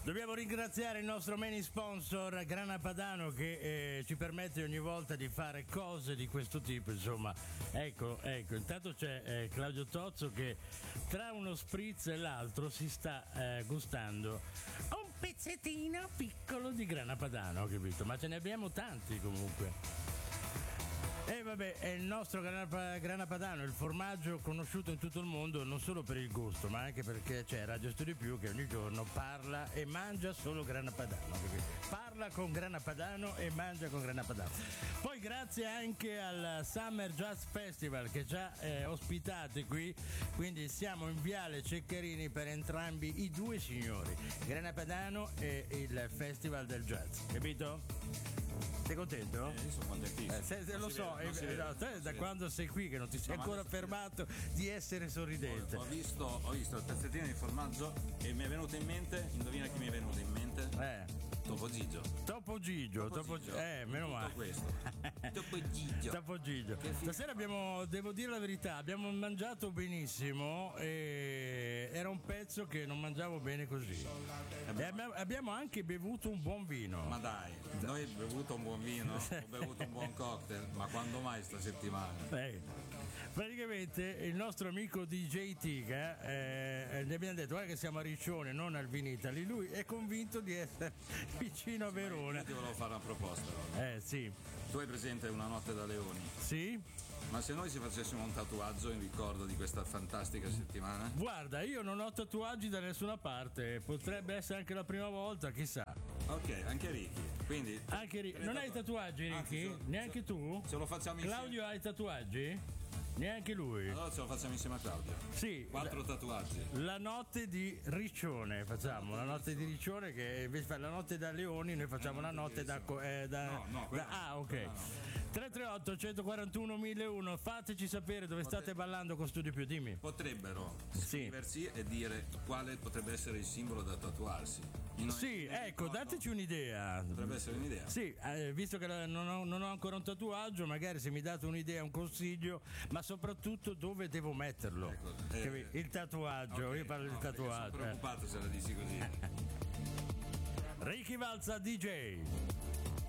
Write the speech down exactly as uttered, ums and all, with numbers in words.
Dobbiamo ringraziare il nostro main sponsor Grana Padano che eh, ci permette ogni volta di fare cose di questo tipo, insomma. Ecco, ecco, intanto c'è eh, Claudio Tozzo che tra uno spritz e l'altro si sta eh, gustando un pezzettino piccolo di Grana Padano, capito? Ma ce ne abbiamo tanti comunque. E eh vabbè, è il nostro grana, grana padano, il formaggio conosciuto in tutto il mondo non solo per il gusto, ma anche perché c'è Radio Studio Più che ogni giorno parla e mangia solo grana padano. Parla con grana padano e mangia con grana padano. Poi grazie anche al Summer Jazz Festival che ci ha eh, ospitati qui, quindi siamo in Viale Ceccarini per entrambi i due signori, Grana Padano e il Festival del Jazz, capito? Sei contento? Eh, io sono contentissimo. Eh, se, se lo so, vede, eh, no, te da quando sei qui che non ti sei no, ancora fermato di essere sorridente. Ho, ho visto ho visto il pezzettino di formaggio e mi è venuto in mente, indovina chi mi è venuto in mente? Eh. Topo Gigio. Topo Gigio, Topo Topo Gigio. Eh, meno male. questo. Topo Gigio. Topo Gigio. Stasera abbiamo, devo dire la verità, abbiamo mangiato benissimo e era un pezzo che non mangiavo bene così. E abbiamo, abbiamo anche bevuto un buon vino. Ma dai, noi abbiamo bevuto un buon vino, ho bevuto un buon cocktail, ma quando mai sta settimana? Eh. Praticamente il nostro amico D J Tiga eh, gli abbiamo detto guarda che siamo a Riccione, non al Vinitali, lui è convinto di essere vicino a Verona. Io ti volevo fare una proposta. Eh sì. Tu hai presente Una notte da leoni? Sì. Ma se noi ci facessimo un tatuaggio in ricordo di questa fantastica settimana? Guarda, io non ho tatuaggi da nessuna parte, potrebbe essere anche la prima volta, chissà. Ok, anche Ricky. Quindi anche Ricky. Non hai tatuaggi, Ricky? Anzi, neanche tu? Se lo facciamo insieme. Claudio hai tatuaggi? Neanche lui. Allora ce lo facciamo insieme a Claudio. Sì. Quattro tatuaggi. La notte di Riccione facciamo, la notte di Riccione che invece fa la notte da Leoni, noi facciamo la notte da, eh, da, no, no, da ah ok. No, no. tre tre otto uno quattro uno mille uno, fateci sapere dove Potre... state ballando con Studio Più, dimmi. Potrebbero scriversi sì. e dire quale potrebbe essere il simbolo da tatuarsi. Sì, ecco, ricordo, dateci un'idea. Potrebbe essere un'idea. Sì, eh, visto che non ho, non ho ancora un tatuaggio, magari se mi date un'idea, un consiglio, ma soprattutto dove devo metterlo. Ecco, eh, il tatuaggio, okay, io parlo no, di tatuaggio. Sono preoccupato se la dici così. Ricky Valza D J.